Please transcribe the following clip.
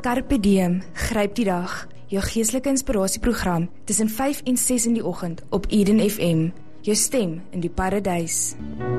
Carpe Diem, gryp die dag, jou geestelike inspirasieprogram tussen 5 en 6 in die oggend op Eden FM, jou stem in die paradys.